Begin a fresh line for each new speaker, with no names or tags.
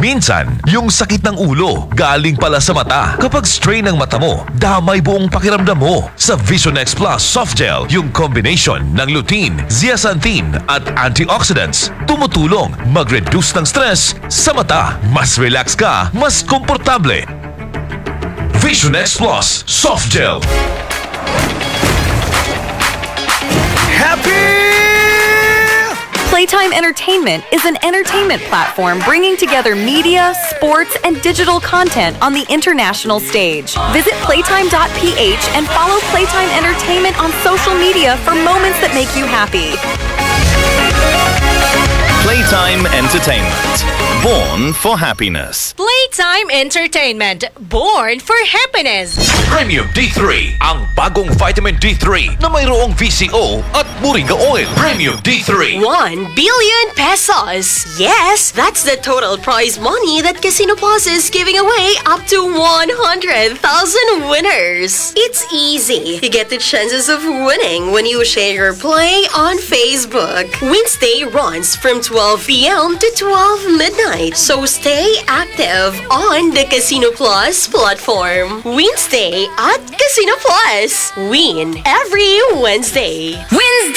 Minsan, yung sakit ng ulo galing pala sa mata. Kapag strain ng mata mo, damay buong pakiramdam mo. Sa Vision X Plus Soft Gel, yung combination ng lutein, zeaxanthin at antioxidants, tumutulong mag-reduce ng stress sa mata. Mas relax ka, mas komportable. Vision X Plus Soft Gel.
Playtime Entertainment is an entertainment platform bringing together media, sports, and digital content on the international stage. Visit playtime.ph and follow Playtime Entertainment on social media for moments that make you happy.
Playtime Entertainment. Born for happiness.
Playtime Entertainment. Born for happiness.
Premium D3, ang bagong vitamin D3 na mayroong VCO at moringa oil. Premium D3.
1 billion pesos. Yes, that's the total prize money that Casino Plus is giving away up to 100,000 winners. It's easy. You get the chances of winning when you share your play on Facebook. Wednesday runs from 12 p.m. to 12 midnight. So stay active on the Casino Plus platform. Wednesday at Casino Plus. Win every Wednesday.
Wednesday!